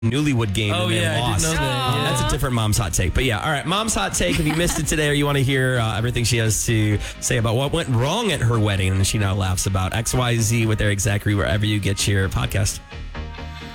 Newlywed Game and they lost. I didn't know that. Yeah. That's a different Mom's Hot Take. But yeah, all right, Mom's Hot Take. If you missed it today or you want to hear everything she has to say about what went wrong at her wedding and she now laughs about XYZ with Eric Zachary wherever you get your podcast.